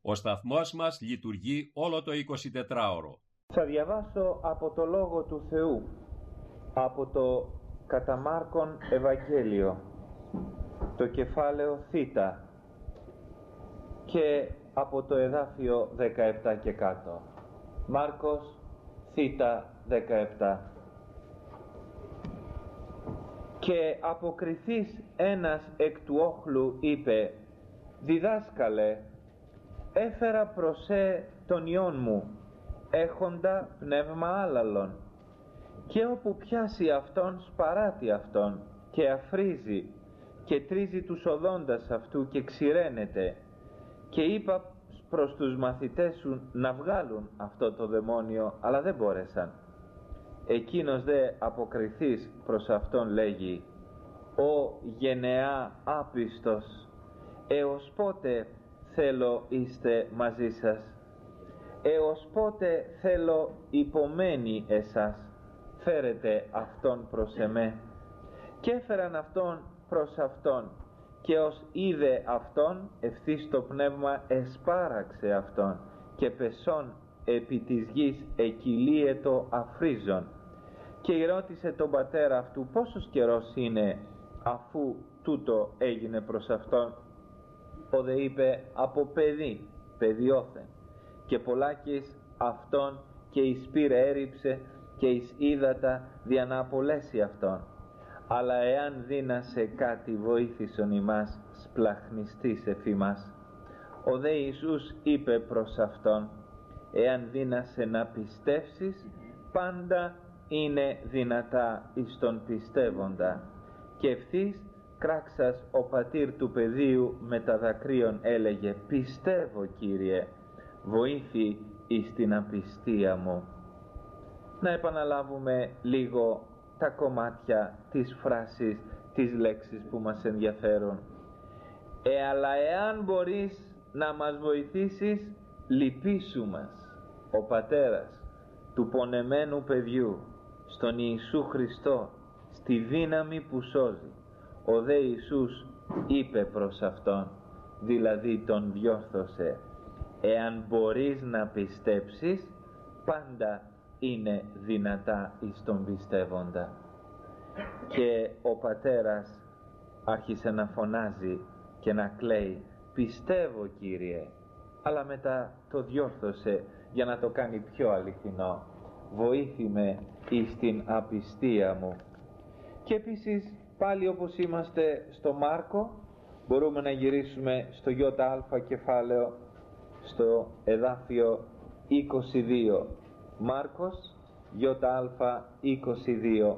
Ο σταθμός μας λειτουργεί όλο το 24ωρο. Θα διαβάσω από το Λόγο του Θεού, από το κατά Μάρκον Ευαγγέλιο, το κεφάλαιο Θ και από το εδάφιο 17 και κάτω. Μάρκος Θ 17. Και αποκριθείς ένας εκ του όχλου είπε: «Διδάσκαλε, έφερα προσέ τον ιόν μου, έχοντα πνεύμα άλαλον, και όπου πιάσει αυτόν σπαράτει αυτόν και αφρίζει και τρίζει τους οδόντας αυτού και ξηραίνεται. Και είπα προς τους μαθητές σου να βγάλουν αυτό το δαιμόνιο, αλλά δεν μπόρεσαν. Εκείνος δε αποκριθείς προς αυτόν λέγει: «Ω γενεά άπιστος, έως πότε θέλω είστε μαζί σας, έως πότε θέλω υπομένει εσάς, φέρετε αυτόν προς εμέ». Και έφεραν αυτόν προς αυτόν, και ως είδε αυτόν, ευθύς το πνεύμα εσπάραξε αυτόν, και πεσόν επί της γης εκυλίετο αφρίζον. Και ρώτησε τον πατέρα αυτού πόσος καιρός είναι αφού τούτο έγινε προς αυτόν. Ο δε είπε: «Από παιδιόθεν». Και πολλάκις αυτόν και εις πήρε έριψε και εις ύδατα δια να απολέσει αυτόν. Αλλά εάν δύνασε κάτι βοήθησον ημάς, σπλαχνιστής εφήμας. Ο δε Ιησούς είπε προς αυτόν: «Εάν δύνασε να πιστεύσεις, πάντα είναι δυνατά εις τον πιστεύοντα». Και ευθύς κράξας ο πατήρ του παιδίου με τα δακρύων έλεγε: «Πιστεύω, Κύριε, βοήθη εις την απιστία μου». Να επαναλάβουμε λίγο τα κομμάτια της φράσης, της λέξης που μας ενδιαφέρουν. Αλλά εάν μπορείς να μας βοηθήσεις, λυπήσου μας. Ο πατέρας του πονεμένου παιδιού, στον Ιησού Χριστό, στη δύναμη που σώζει. Ο δε Ιησούς είπε προς αυτόν, δηλαδή τον διόρθωσε: «Εάν μπορείς να πιστέψεις, πάντα είναι δυνατά εις τον πιστεύοντα». Και ο πατέρας άρχισε να φωνάζει και να κλαίει: «Πιστεύω, Κύριε», αλλά μετά το διόρθωσε για να το κάνει πιο αληθινό: «Βοήθη με εις την απιστία μου». Και επίσης πάλι, όπως είμαστε στο Μάρκο, μπορούμε να γυρίσουμε στο ΙΑ κεφάλαιο, στο εδάφιο 22. Μάρκος ΙΑ 22.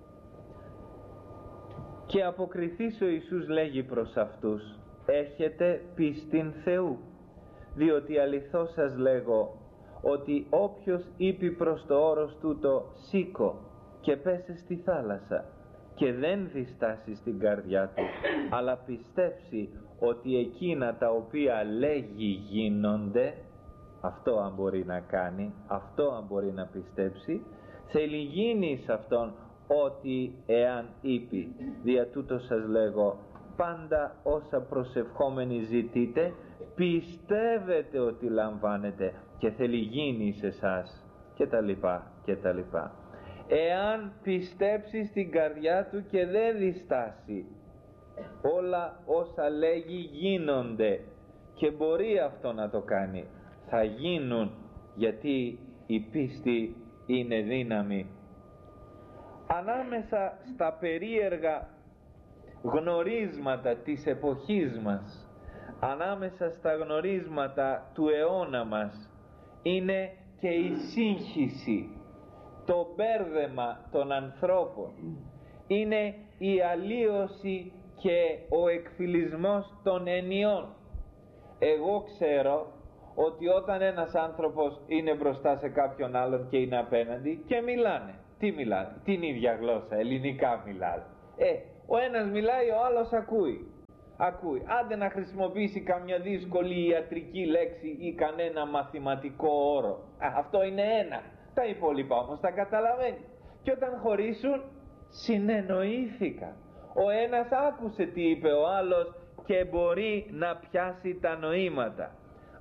Και αποκριθείς ο Ιησούς λέγει προς αυτούς: «Έχετε πίστην Θεού, διότι αληθώς σας λέγω, ότι όποιος είπε προς το όρος τούτο, σήκω και πέσε στη θάλασσα, και δεν διστάσει στην καρδιά του, αλλά πιστέψει ότι εκείνα τα οποία λέγει γίνονται», αυτό αν μπορεί να κάνει, αυτό αν μπορεί να πιστέψει, θέλει γίνει σε αυτόν ότι εάν είπε. Δια τούτο σας λέγω, πάντα όσα προσευχόμενοι ζητείτε, πιστεύετε ότι λαμβάνετε και θέλει γίνει σε εσάς, και τα λοιπά και τα λοιπά. Εάν πιστέψει στην καρδιά του και δεν διστάσει, όλα όσα λέγει γίνονται, και μπορεί αυτό να το κάνει, θα γίνουν, γιατί η πίστη είναι δύναμη. Ανάμεσα στα περίεργα γνωρίσματα της εποχής μας, ανάμεσα στα γνωρίσματα του αιώνα μας, είναι και η σύγχυση, το μπέρδεμα των ανθρώπων, είναι η αλλίωση και ο εκφυλισμός των ενιών. Εγώ ξέρω ότι όταν ένας άνθρωπος είναι μπροστά σε κάποιον άλλον και είναι απέναντι και μιλάνε, τι μιλάνε, την ίδια γλώσσα, ελληνικά μιλάνε, ο ένας μιλάει, ο άλλος ακούει. Άντε να χρησιμοποιήσει καμιά δύσκολη ιατρική λέξη ή κανένα μαθηματικό όρο, αυτό είναι ένα, τα υπόλοιπα όμως τα καταλαβαίνει. Και όταν χωρίσουν, συνεννοήθηκαν, ο ένας άκουσε τι είπε ο άλλος και μπορεί να πιάσει τα νοήματα.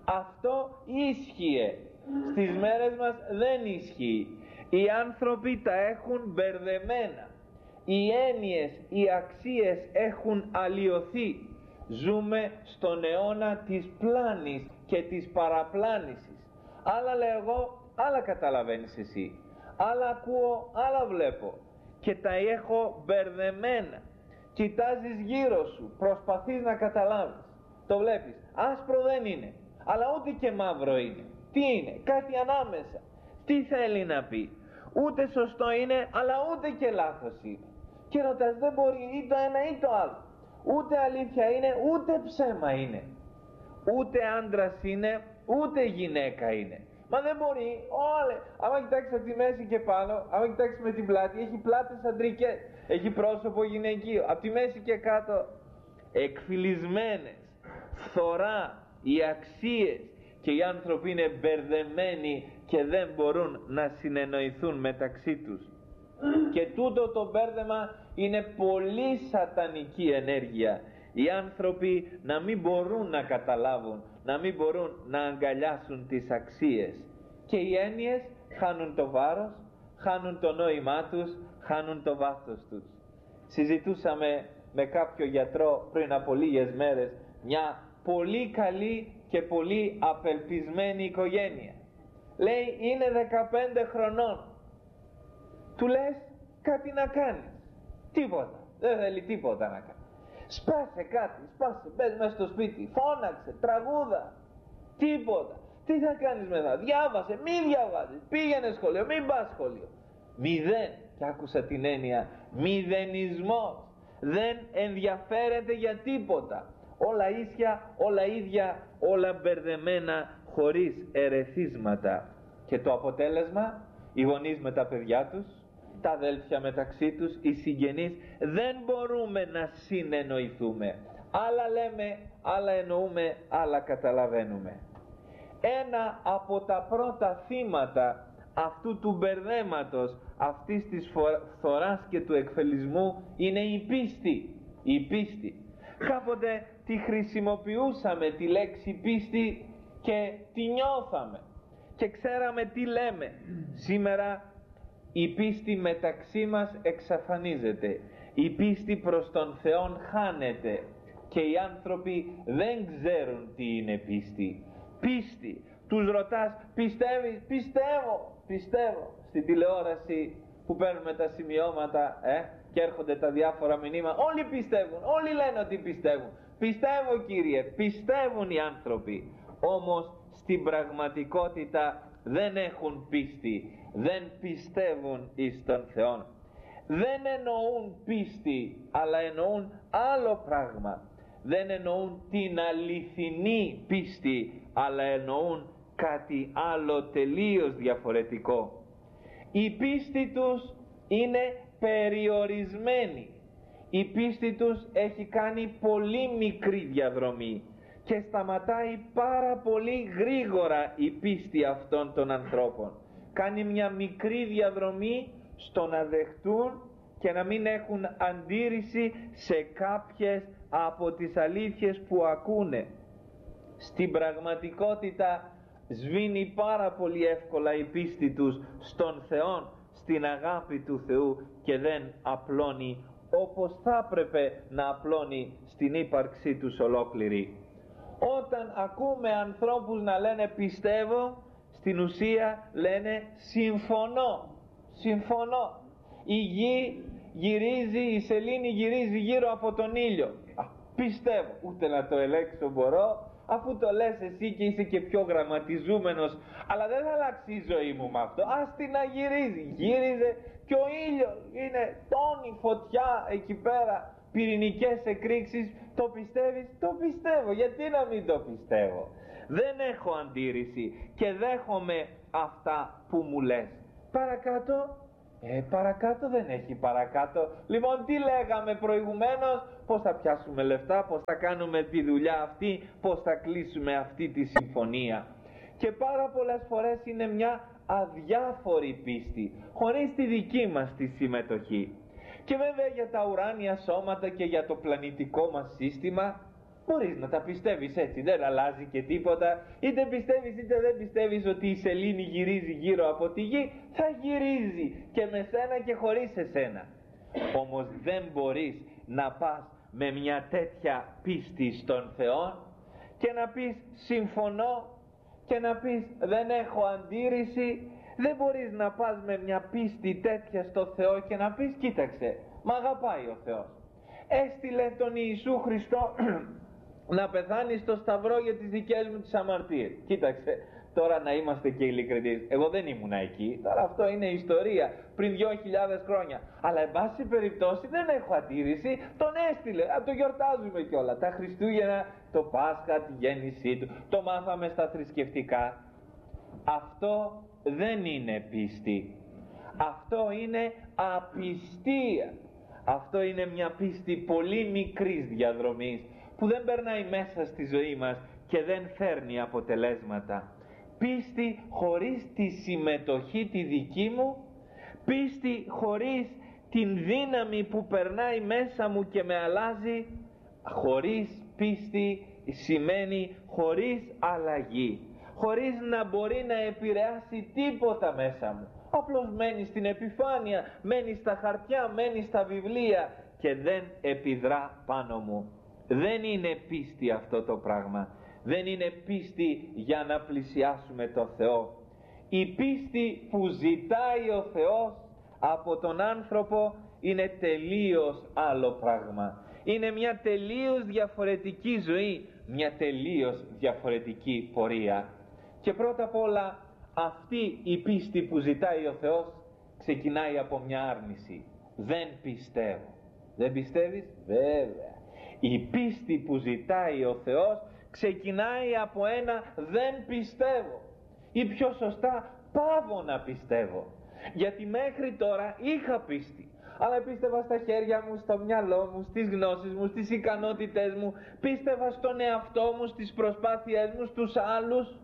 Αυτό ίσχυε. Στις μέρες μας δεν ισχύει. Οι άνθρωποι τα έχουν μπερδεμένα. Οι έννοιες, οι αξίες έχουν αλλοιωθεί. Ζούμε στον αιώνα της πλάνης και της παραπλάνησης. Άλλα λέω εγώ, άλλα καταλαβαίνεις εσύ. Άλλα ακούω, άλλα βλέπω. Και τα έχω μπερδεμένα. Κοιτάζεις γύρω σου, προσπαθείς να καταλάβεις. Το βλέπεις, άσπρο δεν είναι, αλλά ούτε και μαύρο είναι. Τι είναι, κάτι ανάμεσα. Τι θέλει να πει. Ούτε σωστό είναι, αλλά ούτε και λάθος είναι. Και ρωτάς, δεν μπορεί ή το ένα ή το άλλο. Ούτε αλήθεια είναι, ούτε ψέμα είναι. Ούτε άντρας είναι, ούτε γυναίκα είναι. Μα δεν μπορεί, όλε. Άμα κοιτάξεις από τη μέση και πάνω, άμα κοιτάξεις με την πλάτη, έχει πλάτες αντρικές, έχει πρόσωπο γυναικείο. Από τη μέση και κάτω, εκφυλισμένες, φθορά, οι αξίες, και οι άνθρωποι είναι μπερδεμένοι και δεν μπορούν να συνεννοηθούν μεταξύ τους. Και τούτο το μπέρδεμα είναι πολύ σατανική ενέργεια. Οι άνθρωποι να μην μπορούν να καταλάβουν, να μην μπορούν να αγκαλιάσουν τις αξίες. Και οι έννοιες χάνουν το βάρος, χάνουν το νόημά τους, χάνουν το βάθος τους. Συζητούσαμε με κάποιο γιατρό πριν από λίγες μέρες μια πολύ καλή και πολύ απελπισμένη οικογένεια. Λέει, είναι 15 χρονών. Του λες κάτι να κάνεις. Τίποτα. Δεν θέλει τίποτα να κάνει. Σπάσε κάτι, σπάσε, μπες μέσα στο σπίτι, φώναξε, τραγούδα. Τίποτα. Τι θα κάνεις μετά, διάβασε, μη διαβάζεις, πήγαινε σχολείο, μην πας σχολείο. Μηδέν. Και άκουσα την έννοια, μηδενισμός. Δεν ενδιαφέρεται για τίποτα. Όλα ίσια, όλα ίδια, όλα μπερδεμένα, χωρίς ερεθίσματα. Και το αποτέλεσμα, οι γονείς με τα παιδιά τους, τα αδέλφια μεταξύ τους, οι συγγενείς, δεν μπορούμε να συνεννοηθούμε. Άλλα λέμε, άλλα εννοούμε, άλλα καταλαβαίνουμε. Ένα από τα πρώτα θύματα αυτού του μπερδέματος, αυτής της φθοράς και του εκφελισμού είναι η πίστη. Η πίστη. Κάποτε τη χρησιμοποιούσαμε τη λέξη πίστη και τη νιώθαμε και ξέραμε τι λέμε. Σήμερα η πίστη μεταξύ μας εξαφανίζεται. Η πίστη προς τον Θεόν χάνεται και οι άνθρωποι δεν ξέρουν τι είναι πίστη. Πίστη. Τους ρωτάς, πιστεύεις? Πιστεύω. Στην τηλεόραση που παίρνουμε τα σημειώματα και έρχονται τα διάφορα μηνύματα, όλοι πιστεύουν, όλοι λένε ότι πιστεύουν. Πιστεύω, Κύριε, πιστεύουν οι άνθρωποι. Όμως στην πραγματικότητα δεν έχουν πίστη, δεν πιστεύουν εις τον Θεό. Δεν εννοούν πίστη, αλλά εννοούν άλλο πράγμα. Δεν εννοούν την αληθινή πίστη, αλλά εννοούν κάτι άλλο τελείως διαφορετικό. Η πίστη τους είναι περιορισμένη. Η πίστη τους έχει κάνει πολύ μικρή διαδρομή και σταματάει πάρα πολύ γρήγορα η πίστη αυτών των ανθρώπων. Κάνει μια μικρή διαδρομή στο να δεχτούν και να μην έχουν αντίρρηση σε κάποιες από τις αλήθειες που ακούνε. Στην πραγματικότητα σβήνει πάρα πολύ εύκολα η πίστη τους στον Θεό, στην αγάπη του Θεού, και δεν απλώνει όπως θα έπρεπε να απλώνει στην ύπαρξή τους ολόκληρη. Όταν ακούμε ανθρώπους να λένε πιστεύω, στην ουσία λένε συμφωνώ. Η γη γυρίζει, η σελήνη γυρίζει γύρω από τον ήλιο. Πιστεύω, ούτε να το ελέγξω μπορώ, αφού το λες εσύ και είσαι και πιο γραμματιζούμενος, αλλά δεν θα αλλάξει η ζωή μου με αυτό. Άστι να γυρίζει, γύριζε και ο ήλιος είναι τόνι φωτιά εκεί πέρα, πυρηνικές εκρήξεις. Το πιστεύεις? Το πιστεύω. Γιατί να μην το πιστεύω? Δεν έχω αντίρρηση και δέχομαι αυτά που μου λες. Παρακάτω? Παρακάτω δεν έχει παρακάτω. Λοιπόν, τι λέγαμε προηγουμένως? Πώς θα πιάσουμε λεφτά, πώς θα κάνουμε τη δουλειά αυτή, πώς θα κλείσουμε αυτή τη συμφωνία. Και πάρα πολλές φορές είναι μια αδιάφορη πίστη, χωρίς τη δική μας τη συμμετοχή. Και βέβαια για τα ουράνια σώματα και για το πλανητικό μας σύστημα Μπορείς να τα πιστεύεις έτσι, δεν αλλάζει και τίποτα. Είτε πιστεύεις είτε δεν πιστεύεις ότι η σελήνη γυρίζει γύρω από τη γη, θα γυρίζει και με σένα και χωρίς εσένα. Όμως δεν μπορείς να πας με μια τέτοια πίστη στον Θεό και να πεις συμφωνώ και να πεις δεν έχω αντίρρηση. Δεν μπορείς να πας με μια πίστη τέτοια στο Θεό και να πεις κοίταξε, μ' αγαπάει ο Θεός, έστειλε τον Ιησού Χριστό να πεθάνει στο σταυρό για τις δικές μου τις αμαρτίες. Κοίταξε, τώρα να είμαστε και ειλικρινείς, εγώ δεν ήμουνα εκεί, τώρα αυτό είναι ιστορία πριν 2.000 χρόνια, αλλά εν πάση περιπτώσει δεν έχω αντίρρηση, τον έστειλε, το γιορτάζουμε κιόλα, τα Χριστούγεννα, το Πάσχα, τη γέννησή του, το μάθαμε στα θρησκευτικά. Αυτό δεν είναι πίστη, αυτό είναι απιστία. Αυτό είναι μια πίστη πολύ μικρής διαδρομής που δεν περνάει μέσα στη ζωή μας και δεν φέρνει αποτελέσματα. Πίστη χωρίς τη συμμετοχή τη δική μου, πίστη χωρίς την δύναμη που περνάει μέσα μου και με αλλάζει. Χωρίς πίστη σημαίνει χωρίς αλλαγή, χωρίς να μπορεί να επηρεάσει τίποτα μέσα μου. Απλώς μένει στην επιφάνεια, μένει στα χαρτιά, μένει στα βιβλία και δεν επιδρά πάνω μου. Δεν είναι πίστη αυτό το πράγμα. Δεν είναι πίστη για να πλησιάσουμε το Θεό. Η πίστη που ζητάει ο Θεός από τον άνθρωπο είναι τελείως άλλο πράγμα. Είναι μια τελείως διαφορετική ζωή, μια τελείως διαφορετική πορεία. Και πρώτα απ' όλα αυτή η πίστη που ζητάει ο Θεός ξεκινάει από μια άρνηση. Δεν πιστεύω. Δεν πιστεύεις? Βέβαια. Η πίστη που ζητάει ο Θεός ξεκινάει από ένα δεν πιστεύω. Ή πιο σωστά πάβω να πιστεύω. Γιατί μέχρι τώρα είχα πίστη. Αλλά πίστευα στα χέρια μου, στο μυαλό μου, στις γνώσεις μου, στις ικανότητες μου. Πίστευα στον εαυτό μου, στις προσπάθειές μου, στους άλλους.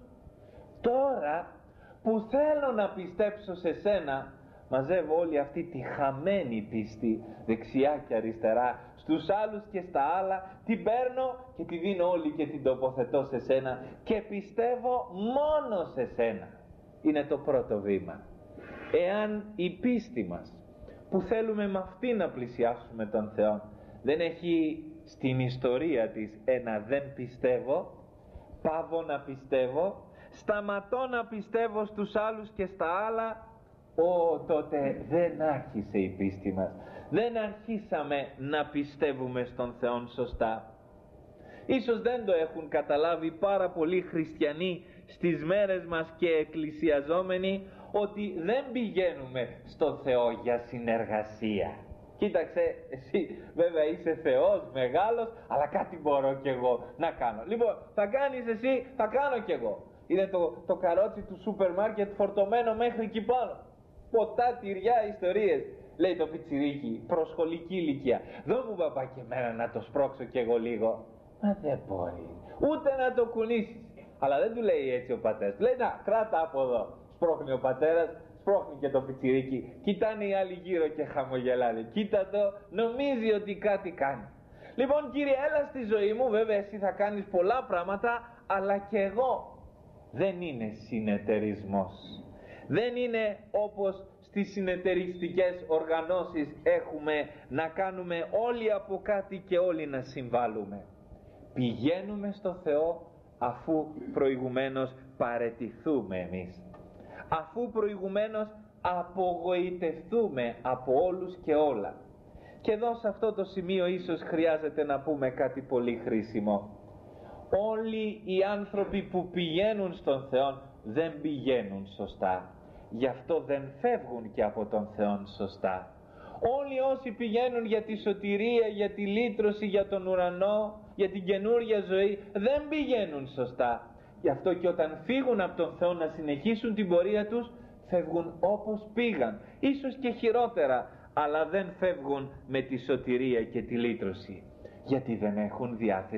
Τώρα που θέλω να πιστέψω σε σένα, μαζεύω όλη αυτή τη χαμένη πίστη, δεξιά και αριστερά, στους άλλους και στα άλλα, την παίρνω και τη δίνω όλη και την τοποθετώ σε σένα και πιστεύω μόνο σε σένα. Είναι το πρώτο βήμα. Εάν η πίστη μας, που θέλουμε με αυτή να πλησιάσουμε τον Θεό, δεν έχει στην ιστορία της ένα δεν πιστεύω, πάβω να πιστεύω, σταματώ να πιστεύω στους άλλους και στα άλλα, τότε δεν άρχισε η πίστη μας. Δεν αρχίσαμε να πιστεύουμε στον Θεό σωστά. Ίσως δεν το έχουν καταλάβει πάρα πολλοί χριστιανοί στις μέρες μας και εκκλησιαζόμενοι, ότι δεν πηγαίνουμε στον Θεό για συνεργασία. Κοίταξε, εσύ βέβαια είσαι Θεός μεγάλος, αλλά κάτι μπορώ κι εγώ να κάνω. Λοιπόν, θα κάνεις εσύ, θα κάνω κι εγώ. Είναι το καρότσι του σούπερ μάρκετ φορτωμένο μέχρι εκεί πάνω. Ποτά, τυριά, ιστορίες. Λέει το πιτσιρίκι, προσχολική ηλικία. Δώ μου παπά και εμένα να το σπρώξω κι εγώ λίγο. Μα δεν μπορεί. Ούτε να το κουνήσεις. Αλλά δεν του λέει έτσι ο πατέρας. Του λέει να, κράτα από εδώ. Σπρώχνει ο πατέρας, σπρώχνει και το πιτσιρίκι. Κοιτάνε οι άλλοι γύρω και χαμογελάνε. Κοίτα το, νομίζει ότι κάτι κάνει. Λοιπόν κύριε, έλα στη ζωή μου, βέβαια εσύ θα κάνεις πολλά πράγματα, αλλά και εγώ. Δεν είναι συνεταιρισμός. Δεν είναι όπως στις συνεταιριστικές οργανώσεις έχουμε να κάνουμε όλοι από κάτι και όλοι να συμβάλλουμε. Πηγαίνουμε στο Θεό αφού προηγουμένως παραιτηθούμε εμείς. Αφού προηγουμένως απογοητευτούμε από όλους και όλα. Και εδώ σε αυτό το σημείο ίσως χρειάζεται να πούμε κάτι πολύ χρήσιμο. Όλοι οι άνθρωποι που πηγαίνουν στον Θεό δεν πηγαίνουν σωστά. Γι' αυτό δεν φεύγουν και από τον Θεό σωστά. Όλοι όσοι πηγαίνουν για τη σωτηρία, για τη λύτρωση, για τον ουρανό, για την καινούρια ζωή, δεν πηγαίνουν σωστά. Γι' αυτό και όταν φύγουν από τον Θεό να συνεχίσουν την πορεία τους, φεύγουν όπως πήγαν, ίσως και χειρότερα, αλλά δεν φεύγουν με τη σωτηρία και τη λύτρωση, γιατί δεν έχουν διάθεση